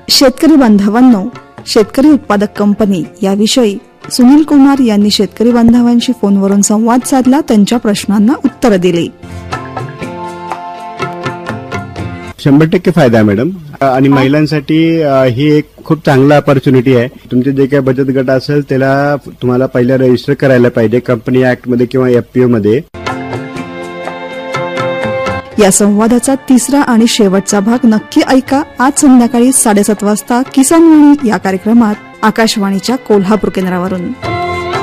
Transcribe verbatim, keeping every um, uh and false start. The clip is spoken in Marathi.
शेतकरी बांधवांनो, शेतकरी उत्पादक कंपनी याविषयी सुनील कुमार यांनी शेतकरी बांधवांशी फोनवरून संवाद साधला, त्यांच्या प्रश्नांना उत्तर दिली. शंभर टक्के फायदा आहे मॅडम. आणि महिलांसाठी ही एक खूप चांगला ऑपॉर्च्युनिटी आहे. तुमचे जे काही बचत गट असेल त्याला तुम्हाला पहिला रजिस्टर करायला पाहिजे कंपनी ऍक्ट मध्ये किंवा एफपीओ मध्ये. या संवादाचा तिसरा आणि शेवटचा भाग नक्की ऐका आज संध्याकाळी साडेसात वाजता किसान वाणी या कार्यक्रमात आकाशवाणीच्या कोल्हापूर केंद्रावरून.